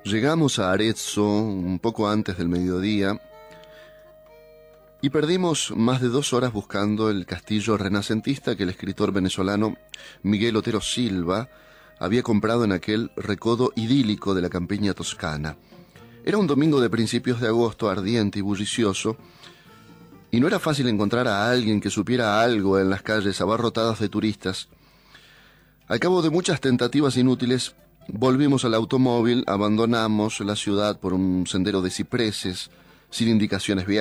Llegamos a Arezzo un poco antes del mediodía y perdimos más de 2 horas buscando el castillo renacentista que el escritor venezolano Miguel Otero Silva había comprado en aquel recodo idílico de la campiña toscana. Era un domingo de principios de agosto, ardiente y bullicioso, y no era fácil encontrar a alguien que supiera algo en las calles abarrotadas de turistas. Al cabo de muchas tentativas inútiles, volvimos al automóvil, abandonamos la ciudad por un sendero de cipreses, sin indicaciones viales.